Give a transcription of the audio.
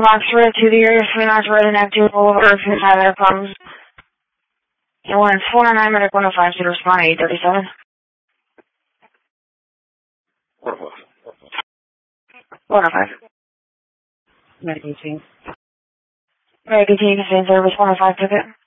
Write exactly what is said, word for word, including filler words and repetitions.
Oxford to the area of Phoenix, Red and Active Boulevard, if you've had other problems. Ambulance four nine nine, medic one oh five, to respond eight thirty-seven. one oh five. one oh five. Medic eighteen. Medic eighteen, same service, one oh five ticket.